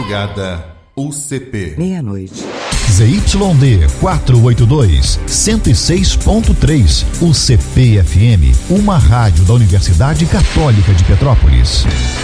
Brigada UCP. Meia-noite. ZYD 482, 106.3, UCP FM, uma rádio da Universidade Católica de Petrópolis.